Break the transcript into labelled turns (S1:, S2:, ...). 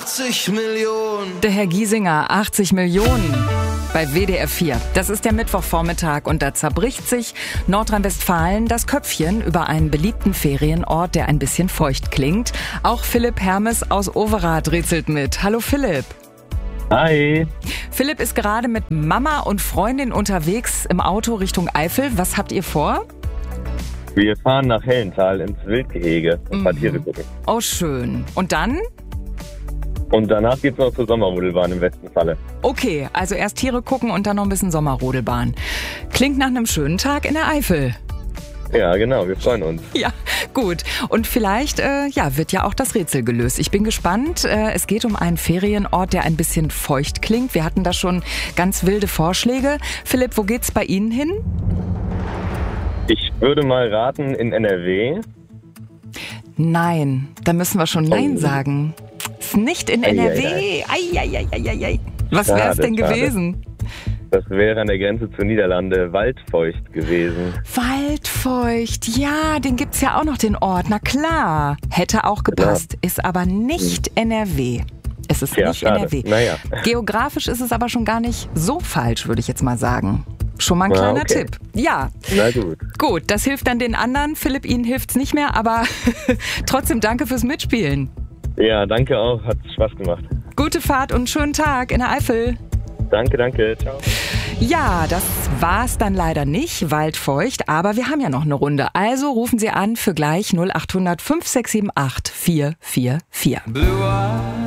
S1: 80 Millionen.
S2: Der Herr Giesinger, 80 Millionen. Bei WDR 4. Das ist der Mittwochvormittag und da zerbricht sich Nordrhein-Westfalen das Köpfchen über einen beliebten Ferienort, der ein bisschen feucht klingt. Auch Philipp Hermes aus Overath rätselt mit. Hallo Philipp.
S3: Hi.
S2: Philipp ist gerade mit Mama und Freundin unterwegs im Auto Richtung Eifel. Was habt ihr vor?
S3: Wir fahren nach Hellenthal ins Wildgehege und ein paar Tiere gucken.
S2: Oh, schön. Und dann?
S3: Und danach geht's noch zur Sommerrodelbahn im besten Falle.
S2: Okay, also erst Tiere gucken und dann noch ein bisschen Sommerrodelbahn. Klingt nach einem schönen Tag in der Eifel.
S3: Ja, genau, wir freuen uns.
S2: Ja, gut. Und vielleicht wird ja auch das Rätsel gelöst. Ich bin gespannt. Es geht um einen Ferienort, der ein bisschen feucht klingt. Wir hatten da schon ganz wilde Vorschläge. Philipp, wo geht's bei Ihnen hin?
S3: Ich würde mal raten, in NRW.
S2: Nein, da müssen wir schon Nein sagen. Ist nicht in NRW. Ei. Was wäre es denn gewesen?
S3: Das wäre an der Grenze zur Niederlande waldfeucht gewesen.
S2: Waldfeucht, ja, den gibt's ja auch noch, den Ort. Na klar, hätte auch gepasst, ist aber nicht NRW. Es ist nicht
S3: schade.
S2: NRW.
S3: Naja.
S2: Geografisch ist es aber schon gar nicht so falsch, würde ich jetzt mal sagen. Schon mal ein kleiner Tipp. Ja.
S3: Na gut.
S2: Gut, das hilft dann den anderen. Philipp, Ihnen hilft's nicht mehr, aber trotzdem danke fürs Mitspielen.
S3: Ja, danke auch. Hat Spaß gemacht.
S2: Gute Fahrt und schönen Tag in der Eifel.
S3: Danke. Ciao.
S2: Ja, das war's dann leider nicht, waldfeucht, aber wir haben ja noch eine Runde. Also rufen Sie an für gleich 0800 5678 444.